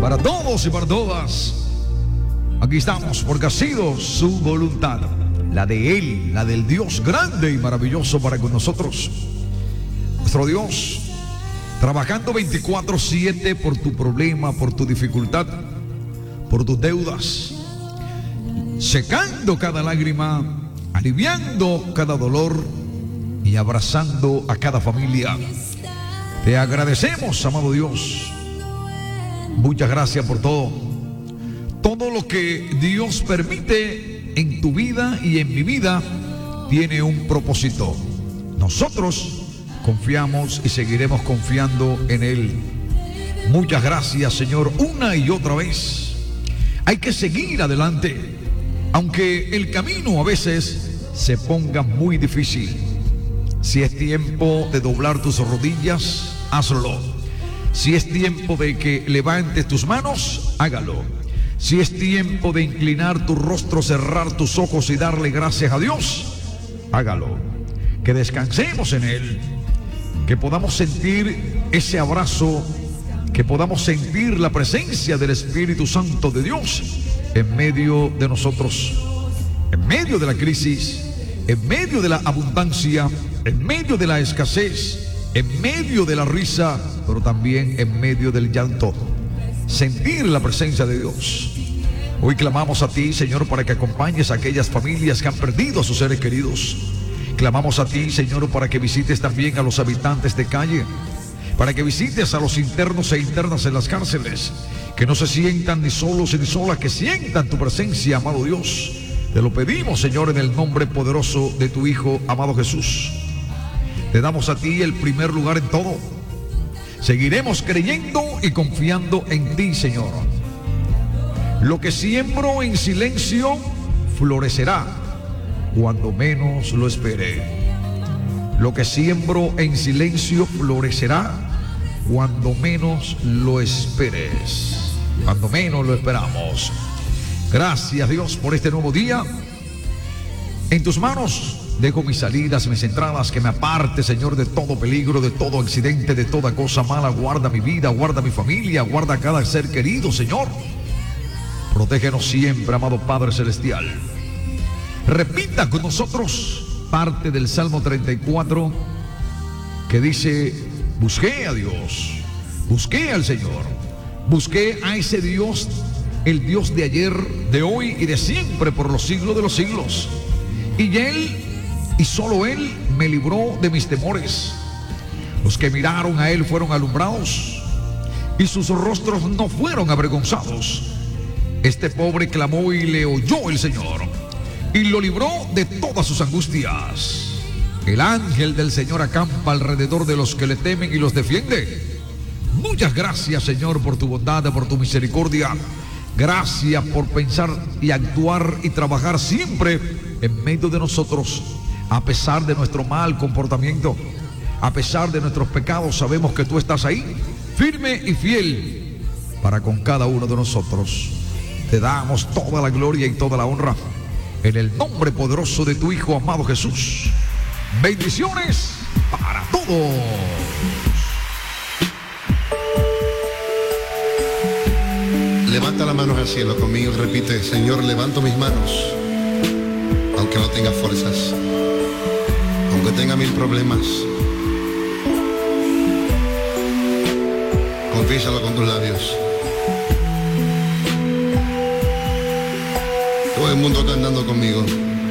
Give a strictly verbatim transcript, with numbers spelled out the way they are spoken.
para todos y para todas. Aquí estamos porque ha sido su voluntad, la de Él, la del Dios grande y maravilloso para con nosotros. Nuestro Dios, trabajando veinticuatro siete por tu problema, por tu dificultad, por tus deudas, secando cada lágrima, aliviando cada dolor y abrazando a cada familia. Te agradecemos, amado Dios. Muchas gracias por todo. Todo lo que Dios permite en tu vida y en mi vida tiene un propósito. Nosotros confiamos y seguiremos confiando en Él. Muchas gracias, Señor, una y otra vez. Hay que seguir adelante, aunque el camino a veces se ponga muy difícil. Si es tiempo de doblar tus rodillas, hazlo. Si es tiempo de que levantes tus manos, hágalo. Si es tiempo de inclinar tu rostro, cerrar tus ojos y darle gracias a Dios, hágalo. Que descansemos en Él, que podamos sentir ese abrazo, que podamos sentir la presencia del Espíritu Santo de Dios en medio de nosotros, en medio de la crisis, en medio de la abundancia, en medio de la escasez, en medio de la risa, pero también en medio del llanto. Sentir la presencia de Dios. Hoy clamamos a ti, Señor, para que acompañes a aquellas familias que han perdido a sus seres queridos. Clamamos a ti, Señor, para que visites también a los habitantes de calle, para que visites a los internos e internas en las cárceles, que no se sientan ni solos ni solas, que sientan tu presencia, amado Dios. Te lo pedimos, Señor, en el nombre poderoso de tu Hijo, amado Jesús. Te damos a ti el primer lugar en todo. Seguiremos creyendo y confiando en ti, Señor. Lo que siembro en silencio florecerá cuando menos lo espere. Lo que siembro en silencio florecerá cuando menos lo esperes. Cuando menos lo esperamos. Gracias, Dios, por este nuevo día. En tus manos dejo mis salidas, mis entradas, que me aparte, Señor, de todo peligro, de todo accidente, de toda cosa mala. Guarda mi vida, guarda mi familia, guarda a cada ser querido, Señor. Protégenos siempre, amado Padre Celestial. Repita con nosotros parte del Salmo treinta y cuatro, que dice: busqué a Dios, busqué al Señor, busqué a ese Dios, el Dios de ayer, de hoy y de siempre, por los siglos de los siglos. Y Él, y solo Él, me libró de mis temores. Los que miraron a Él fueron alumbrados, y sus rostros no fueron avergonzados. Este pobre clamó y le oyó el Señor, y lo libró de todas sus angustias. El ángel del Señor acampa alrededor de los que le temen y los defiende. Muchas gracias, Señor, por tu bondad, por tu misericordia. Gracias por pensar y actuar y trabajar siempre en medio de nosotros. A pesar de nuestro mal comportamiento, a pesar de nuestros pecados, sabemos que tú estás ahí, firme y fiel para con cada uno de nosotros. Te damos toda la gloria y toda la honra en el nombre poderoso de tu Hijo amado Jesús. Bendiciones para todos. Levanta las manos al cielo conmigo y repite: Señor, levanto mis manos, aunque no tenga fuerzas, aunque tenga mil problemas. Confiésalo con tus labios. Todo el mundo está andando conmigo.